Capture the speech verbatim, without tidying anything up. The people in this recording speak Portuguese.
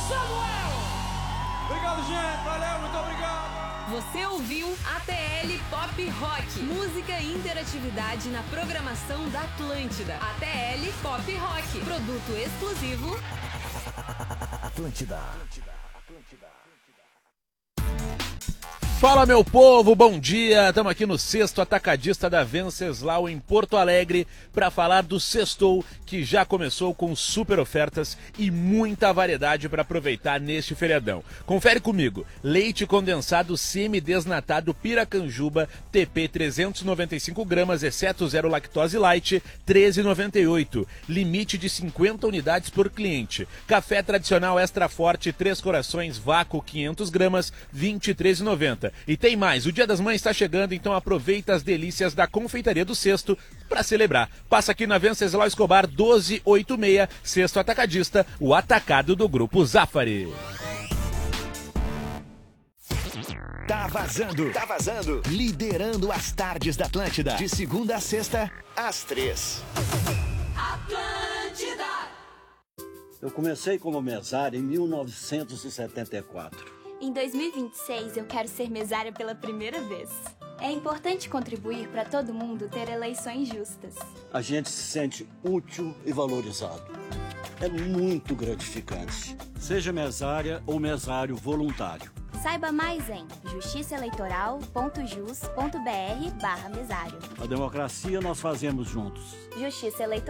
Samuel. Obrigado, gente. Valeu, muito obrigado. Você ouviu A T L Pop Rock, música e interatividade na programação da Atlântida. A T L Pop Rock, produto exclusivo Atlântida. Atlântida. Atlântida. Fala, meu povo, bom dia, estamos aqui no Sexto Atacadista da Venceslau em Porto Alegre para falar do Sextou, que já começou com super ofertas e muita variedade para aproveitar neste feriadão. Confere comigo, leite condensado semi-desnatado Piracanjuba T P trezentos e noventa e cinco gramas, exceto zero lactose light, treze reais e noventa e oito centavos, limite de cinquenta unidades por cliente. Café tradicional extra forte Três Corações vácuo quinhentas gramas, vinte e três reais e noventa centavos. E tem mais, o Dia das Mães está chegando, então aproveita as delícias da Confeitaria do Cesto para celebrar. Passa aqui na Venceslau Escobar doze oitenta e seis, Sexto Atacadista, o atacado do Grupo Zafari. Tá vazando, tá vazando. Liderando as tardes da Atlântida. De segunda a sexta, às três. Atlântida. Eu comecei como mesário em mil novecentos e setenta e quatro. Em dois mil e vinte e seis, eu quero ser mesária pela primeira vez. É importante contribuir para todo mundo ter eleições justas. A gente se sente útil e valorizado. É muito gratificante. Seja mesária ou mesário voluntário. Saiba mais em justiçaeleitoral.jus.br barra mesário. A democracia nós fazemos juntos. Justiça Eleitoral.